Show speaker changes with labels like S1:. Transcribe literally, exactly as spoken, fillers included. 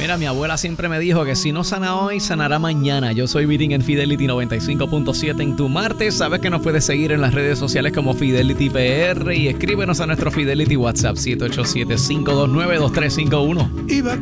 S1: Mira, mi abuela siempre me dijo que si no sana hoy, sanará mañana. Yo soy Vitín en Fidelity noventa y cinco punto siete en tu martes. Sabes que nos puedes seguir en las redes sociales como Fidelity P R y escríbenos a nuestro Fidelity WhatsApp siete ocho siete, cinco dos nueve, dos tres cinco uno.